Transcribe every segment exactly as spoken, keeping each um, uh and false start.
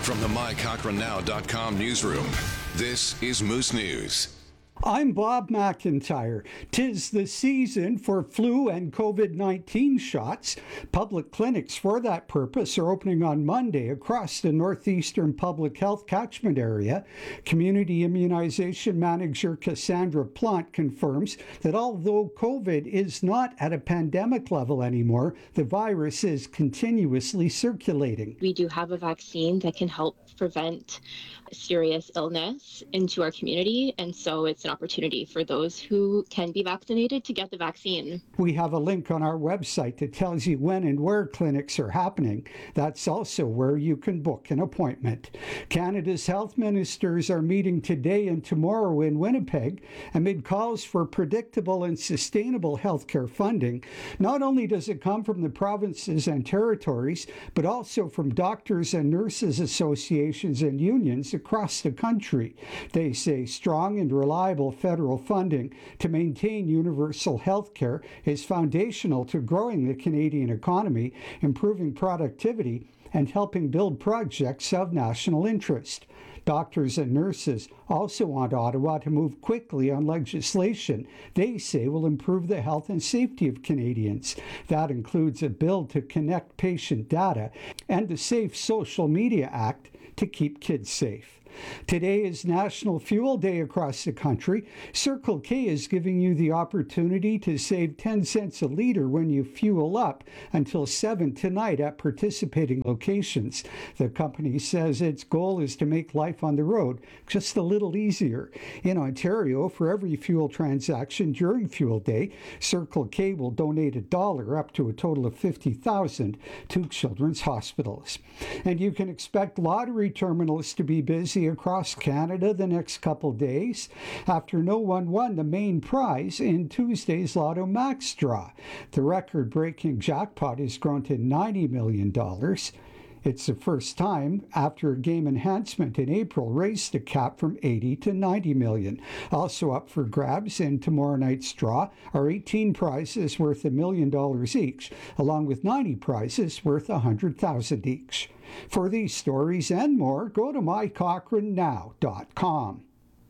From the my cochrane now dot com newsroom, this is Moose News. I'm Bob McIntyre. 'Tis the season for flu and COVID nineteen shots. Public clinics for that purpose are opening on Monday across the northeastern public health catchment area. Community immunization manager Cassandra Plant confirms that although COVID is not at a pandemic level anymore, the virus is continuously circulating. We do have a vaccine that can help prevent serious illness into our community, and so it's an opportunity for those who can be vaccinated to get the vaccine. We have a link on our website that tells you when and where clinics are happening. That's also where you can book an appointment. Canada's health ministers are meeting today and tomorrow in Winnipeg amid calls for predictable and sustainable healthcare funding. Not only does it come from the provinces and territories, but also from doctors and nurses associations and unions across the country. They say strong and reliable federal funding to maintain universal health care is foundational to growing the Canadian economy, improving productivity, and helping build projects of national interest. Doctors and nurses also want Ottawa to move quickly on legislation they say will improve the health and safety of Canadians. That includes a bill to connect patient data and the Safe Social Media Act to keep kids safe. Today is National Fuel Day across the country. Circle K is giving you the opportunity to save ten cents a litre when you fuel up until seven tonight at participating locations. The company says its goal is to make life on the road just a little easier. In Ontario, for every fuel transaction during Fuel Day, Circle K will donate a dollar up to a total of fifty thousand dollars to children's hospitals. And you can expect lottery terminals to be busy across Canada the next couple days after no one won the main prize in Tuesday's Lotto Max draw. The record-breaking jackpot has grown to ninety million dollars. It's the first time after a game enhancement in April raised the cap from eighty to ninety million. Also up for grabs in tomorrow night's draw are eighteen prizes worth a million dollars each, along with ninety prizes worth a hundred thousand each. For these stories and more, go to my cochrane now dot com.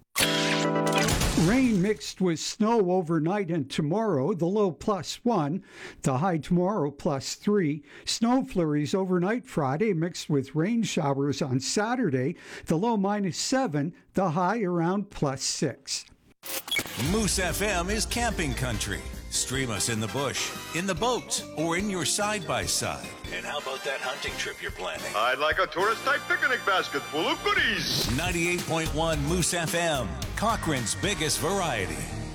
Rain mixed with snow overnight and tomorrow, the low plus one, the high tomorrow plus three. Snow flurries overnight Friday mixed with rain showers on Saturday, the low minus seven, the high around plus six. Moose F M is camping country. Stream us in the bush, in the boat, or in your side-by-side. And how about that hunting trip you're planning? I'd like a tourist-type picnic basket full of goodies. ninety-eight point one Moose F M, Cochrane's biggest variety.